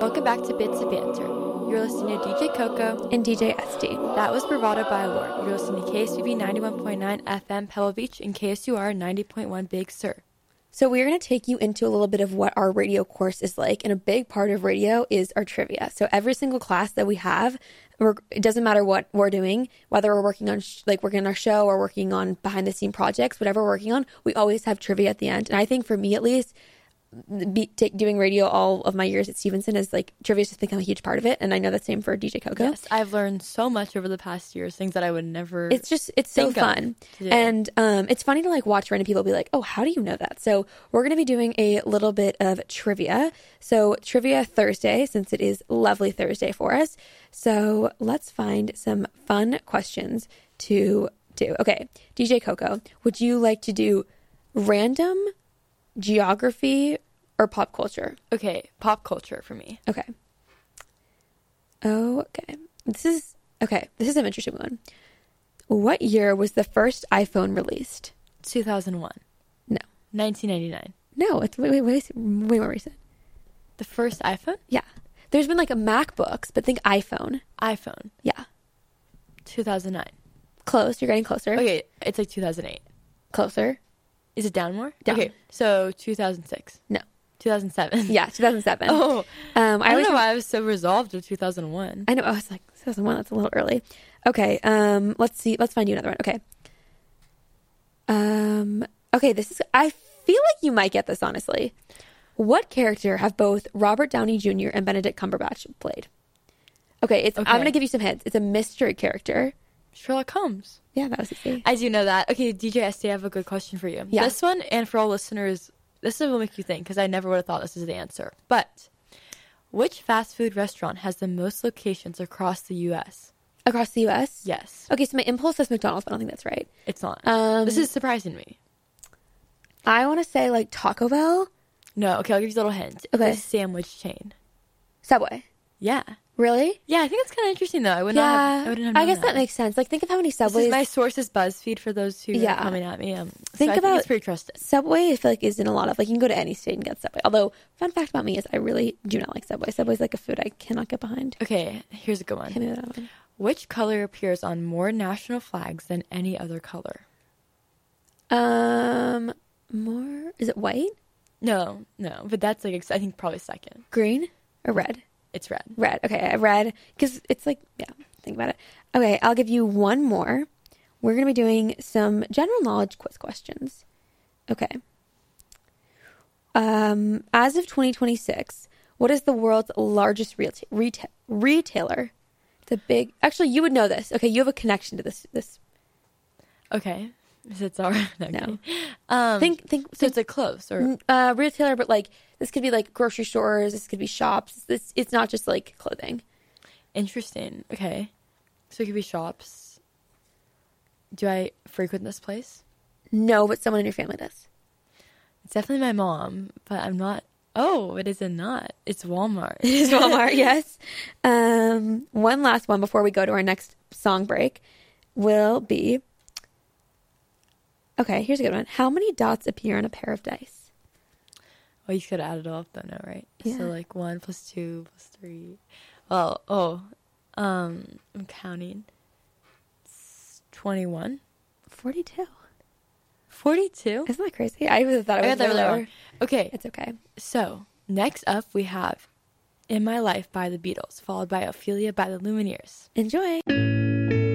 Welcome back to Bits of Banter. You're listening to DJ Coco and DJ SD. That was Bravado by Lord. You're listening to KSUB 91.9 FM Pebble Beach and KSUR 90.1 Big Sur. So we're going to take you into a little bit of what our radio course is like, and a big part of radio is our trivia. So every single class that we have, it doesn't matter what we're doing, whether we're working on working on our show or working on behind the scene projects, whatever we're working on, we always have trivia at the end. And I think for me at least, doing radio all of my years at Stevenson is like trivia has just become a huge part of it, and I know that's the same for DJ Coco. Yes, I've learned so much over the past years, things that I would never. It's so fun, and it's funny to like watch random people be like, "Oh, how do you know that?" So we're going to be doing a little bit of trivia. So trivia Thursday, since it is lovely Thursday for us. So let's find some fun questions to do. Okay, DJ Coco, would you like to do random, geography, or pop culture? Okay, pop culture for me. Okay. This is an interesting one. What year was the first iPhone released? 2001. No. 1999. No, it's way more recent. The first iPhone? Yeah. There's been like a MacBooks, but think iPhone. iPhone. Yeah. 2009. Close. You're getting closer. Okay, it's like 2008. Closer. Is it down more? Down. Okay, so 2006. No. 2007. Yeah, 2007. Oh, I don't know why why I was so resolved with 2001. I know. I was like, 2001, that's a little early. Okay, let's see. Let's find you another one. Okay. Okay, I feel like you might get this, honestly. What character have both Robert Downey Jr. and Benedict Cumberbatch played? Okay, I'm going to give you some hints. It's a mystery character. Sherlock Holmes. Yeah, that was easy. I do know that. Okay, DJ SD, I have a good question for you. Yeah. This one, and for all listeners, this will make you think, because I never would have thought this is the answer. But which fast food restaurant has the most locations across the U.S.? Across the U.S.? Yes. Okay, so my impulse says McDonald's, but I don't think that's right. It's not. This is surprising me. I want to say like Taco Bell. No, okay, I'll give you a little hint. Okay. It's a sandwich chain. Subway. Yeah. Really? Yeah, I think it's kind of interesting, though. I wouldn't have I guess that makes sense. Like, think of how many Subways. My source is BuzzFeed for those who are coming at me. Think about it's pretty trusted. Subway, I feel like, is in a lot of, like, you can go to any state and get Subway. Although, fun fact about me is I really do not like Subway. Subway's like a food I cannot get behind. Okay, here's a good one. Hit me with that one. Which color appears on more national flags than any other color? More. Is it white? No, but that's like, I think probably second. Green or red? It's red. Red. Okay, red. Because it's like, yeah, think about it. Okay, I'll give you one more. We're going to be doing some general knowledge quiz questions. Okay. As of 2026, what is the world's largest retailer? It's a big... Actually, you would know this. Okay, you have a connection to this. Okay. Is it all right? No. Think. So it's like close or retailer, but like this could be like grocery stores. This could be shops. It's not just like clothing. Interesting. Okay, so it could be shops. Do I frequent this place? No, but someone in your family does. It's definitely my mom, but I'm not. Oh, it is not. It's Walmart. It is Walmart. Yes. One last one before we go to our next song break will be. Okay, here's a good one. How many dots appear on a pair of dice? Well, you could add it all up though, no, right? Yeah. So like 1 + 2 + 3. Well, I'm counting. It's 21. 42. 42? Isn't that crazy? I really thought it was really lower. wrong. Okay. It's okay. So, next up we have In My Life by the Beatles, followed by Ophelia by the Lumineers. Enjoy.